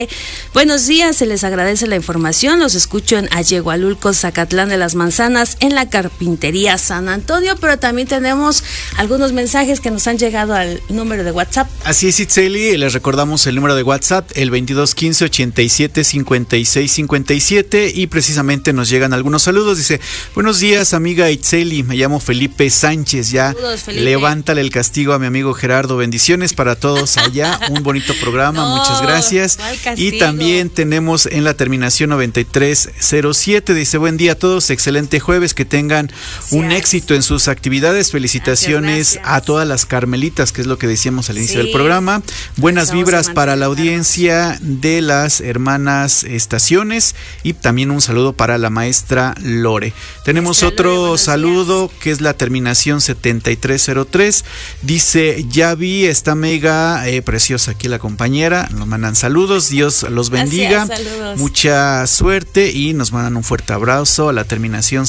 Buenos días, se les agradece la información. Los escucho en Ayegualulco, Zacatlán de las Manzanas, en la Carpintería San Antonio, pero también tenemos algunos mensajes que nos han llegado al número de WhatsApp. Así es, Itzeli, les recordamos el número de WhatsApp, el 2215 87 56 57, y precisamente nos llegan algunos saludos. Dice: buenos días, amiga Itzeli, me llamo Felipe Sánchez, ya Saludos, Felipe. Levántale el castigo a mi amigo Gerardo. Bendiciones para todos allá, un bonito programa, muchas gracias. Y también tenemos en la terminación 9307, dice: buen día a todos, excelente jueves, que tengan un éxito en sus actividades. Felicitaciones a todas las carmelitas, que es lo que decíamos al inicio del programa. Buenas vibras para la audiencia de las hermanas estaciones, y también un saludo para la maestra Lore. Tenemos otro saludo que es la terminación 7303, dice: ya vi, está mega preciosa aquí la compañera, nos mandan saludos, Dios los bendiga. Gracias, mucha suerte, y nos mandan un fuerte abrazo a la terminación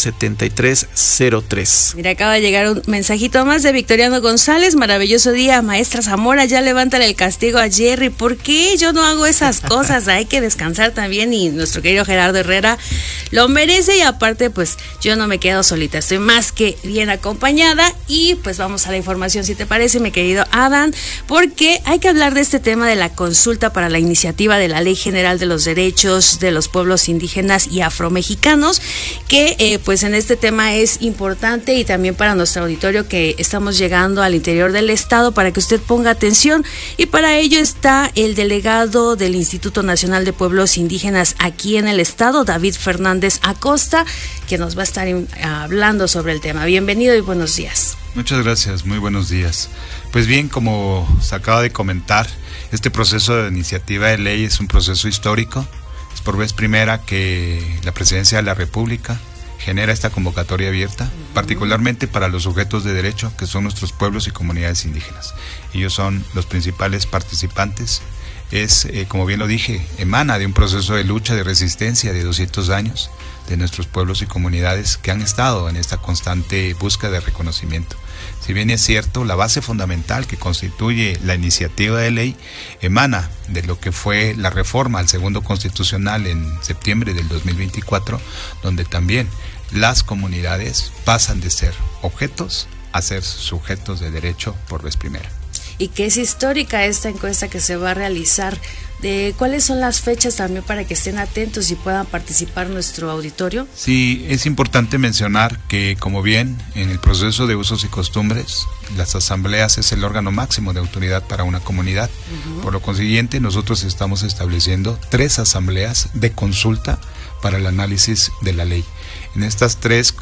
7303. Mira, acaba de llegar un mensajito más de Victoriano González: maravilloso día, maestra Zamora, ya levántale el castigo a Jerry. ¿Por qué yo no hago esas cosas? Hay que descansar también, y nuestro querido Gerardo Herrera lo merece, y aparte pues yo no me quedo solita, estoy más que bien acompañada. Y pues vamos a la información, si te parece, mi querido Adán, porque hay que hablar de este tema de la consulta para la iniciativa de la Ley General de los Derechos de los Pueblos Indígenas y Afromexicanos, que pues en este tema es importante, y también para nuestro auditorio que estamos llegando al interior del estado, para que usted ponga atención. Y para ello está el delegado del Instituto Nacional de Pueblos Indígenas aquí en el estado, David Fernández Acosta, que nos va a estar hablando sobre el tema. Bienvenido y buenos días. Muchas gracias, muy buenos días. Pues bien, como se acaba de comentar, este proceso de iniciativa de ley es un proceso histórico. Es por vez primera que la Presidencia de la República genera esta convocatoria abierta, particularmente para los sujetos de derecho, que son nuestros pueblos y comunidades indígenas. Ellos son los principales participantes. Es, como bien lo dije, emana de un proceso de lucha, de resistencia de 200 años de nuestros pueblos y comunidades que han estado en esta constante búsqueda de reconocimiento. Si bien es cierto, la base fundamental que constituye la iniciativa de ley emana de lo que fue la reforma al segundo constitucional en septiembre del 2024, donde también las comunidades pasan de ser objetos a ser sujetos de derecho por vez primera. Y que es histórica esta encuesta que se va a realizar. ¿De cuáles son las fechas también para que estén atentos y puedan participar nuestro auditorio? Sí, es importante mencionar que, como bien en el proceso de usos y costumbres, las asambleas es el órgano máximo de autoridad para una comunidad. Por lo consiguiente, nosotros estamos estableciendo 3 asambleas de consulta para el análisis de la ley. En estas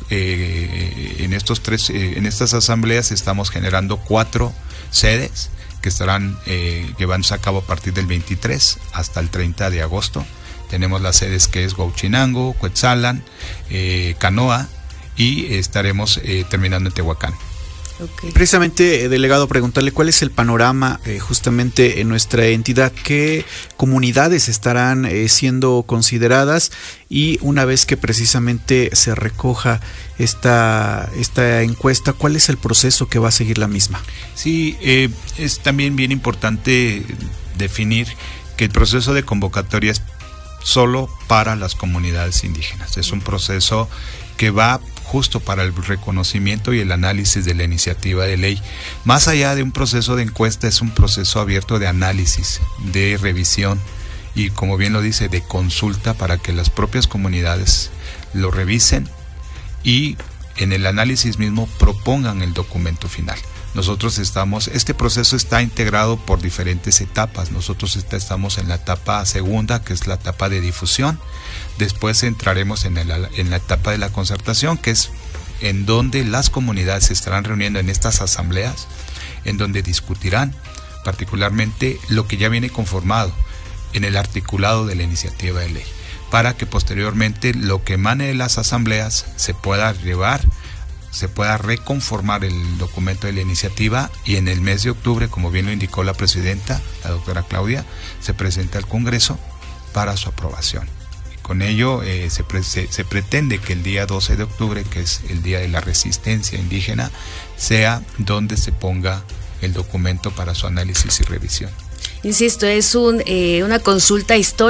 asambleas estamos generando 4 sedes que estarán llevándose a cabo a partir del 23 hasta el 30 de agosto. Tenemos las sedes que es Huauchinango, Cuetzalan, Canoa, y estaremos terminando en Tehuacán. Okay. Precisamente, delegado, preguntarle cuál es el panorama justamente en nuestra entidad, qué comunidades estarán siendo consideradas, y una vez que precisamente se recoja esta encuesta, ¿cuál es el proceso que va a seguir la misma? Sí, es también bien importante definir que el proceso de convocatoria es solo para las comunidades indígenas. Es un proceso que va justo para el reconocimiento y el análisis de la iniciativa de ley. Más allá de un proceso de encuesta, es un proceso abierto de análisis, de revisión y, como bien lo dice, de consulta, para que las propias comunidades lo revisen y en el análisis mismo propongan el documento final. Este proceso está integrado por diferentes etapas. Nosotros estamos en la etapa segunda, que es la etapa de difusión. Después entraremos en la etapa de la concertación, que es en donde las comunidades se estarán reuniendo en estas asambleas, en donde discutirán particularmente lo que ya viene conformado en el articulado de la iniciativa de ley, para que posteriormente lo que emane de las asambleas se pueda reconformar el documento de la iniciativa, y en el mes de octubre, como bien lo indicó la presidenta, la doctora Claudia, se presenta al Congreso para su aprobación. Con ello se pretende que el día 12 de octubre, que es el Día de la Resistencia Indígena, sea donde se ponga el documento para su análisis y revisión. Insisto, es una consulta histórica